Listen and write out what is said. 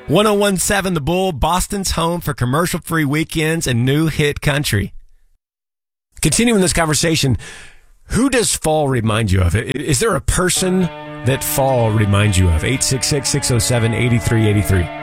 1017 The Bull, Boston's home for commercial-free weekends and new hit country. Continuing this conversation, who does fall remind you of? Is there a person that fall reminds you of? 866-607-8383.